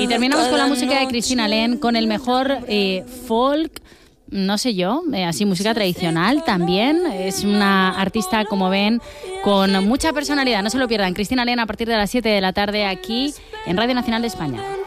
Y terminamos con la música de Cristina Len, con el mejor folk, no sé yo, así música tradicional también. Es una artista, como ven, con mucha personalidad. No se lo pierdan. Cristina Len a partir de las 7 de la tarde aquí en Radio Nacional de España.